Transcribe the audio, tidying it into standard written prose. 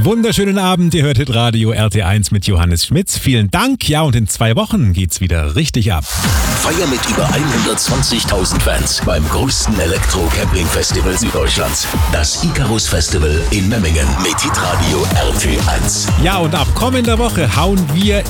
Wunderschönen Abend, ihr hört Hitradio RT1 mit Johannes Schmitz. Vielen Dank. Ja, und in 2 Wochen geht's wieder richtig ab. Feier mit über 120.000 Fans beim größten Elektro-Camping-Festival Süddeutschlands. Das Icarus Festival in Memmingen mit Hitradio RT1. Ja, und ab kommender Woche hauen wir